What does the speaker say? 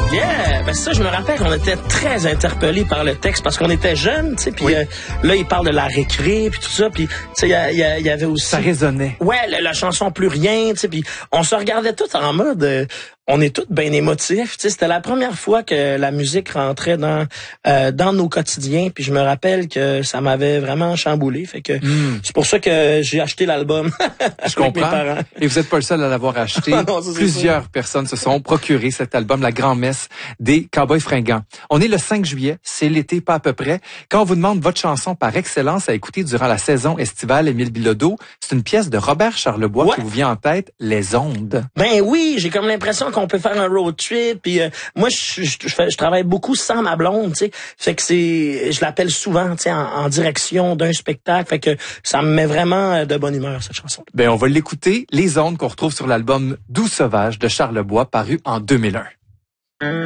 Yeah, ben ça, je me rappelle qu'on était très interpellés par le texte parce qu'on était jeunes, tu sais, puis là, il parle de la récré, puis tout ça, puis tu sais, il y avait aussi... Ça résonnait. Ouais, la chanson Plus rien, tu sais, puis on se regardait tous en mode... on est tous bien émotifs, tu sais, c'était la première fois que la musique rentrait dans nos quotidiens, puis je me rappelle que ça m'avait vraiment chamboulé, fait que c'est pour ça que j'ai acheté l'album. Je comprends. Mes parents. Et vous n'êtes pas le seul à l'avoir acheté. Non, ça, Plusieurs personnes se sont procuré cet album, La Grand-Messe des Cowboys Fringants. On est le 5 juillet, c'est l'été, pas à peu près. Quand on vous demande votre chanson par excellence à écouter durant la saison estivale, Émile Bilodeau, c'est une pièce de Robert Charlebois qui vous vient en tête, Les Ondes. Ben oui, j'ai comme l'impression qu'on peut faire un road trip. Puis moi, je travaille beaucoup sans ma blonde, tu sais. Fait que je l'appelle souvent, tu sais, en direction d'un spectacle. Fait que ça me met vraiment de bonne humeur, cette chanson. Ben on va l'écouter, Les Ondes qu'on retrouve sur l'album Doux Sauvage de Charlebois, paru en 2001.